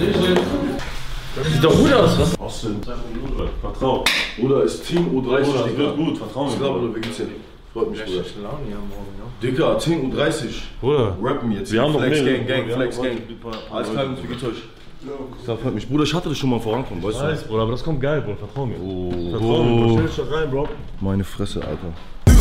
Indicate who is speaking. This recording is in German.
Speaker 1: Das sieht doch gut aus, was?
Speaker 2: Was denn? Vertrau.
Speaker 3: Oder ist Team U30.
Speaker 2: Bruder, das wird gut, vertrau mir.
Speaker 3: Oder wie geht's dir? Freut mich, Bruder. Dicker, 10:30 Uhr.
Speaker 2: Bruder,
Speaker 3: Rappen jetzt.
Speaker 2: wir haben noch
Speaker 3: Flex
Speaker 2: mehr.
Speaker 3: Gang, Gang, Flex Gang. Alles klar, wie geht's euch? Das freut mich. Bruder, ich hatte das schon mal vorankommen, weißt du?
Speaker 2: Nice, Bruder, aber das kommt geil, Bruder, vertrau mir.
Speaker 3: Oh.
Speaker 2: Vertrau mir, Bruder. Stell dich da rein, Bro.
Speaker 3: Meine Fresse, Alter.